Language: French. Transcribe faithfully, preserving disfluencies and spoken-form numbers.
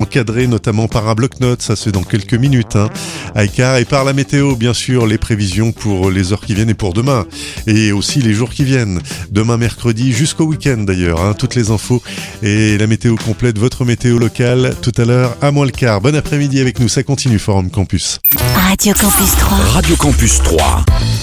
encadré notamment par un bloc-notes, ça c'est dans quelques minutes, hein, à Icare, et par la météo, bien sûr, les prévisions pour les heures qui viennent et pour demain, et aussi les jours qui viennent. Demain mercredi jusqu'au week-end d'ailleurs, hein, toutes les infos et la météo complète, votre météo locale, tout à l'heure à moins le quart. Bon après-midi avec nous, ça continue Forum Campus. Radio Campus trois. Radio Campus trois.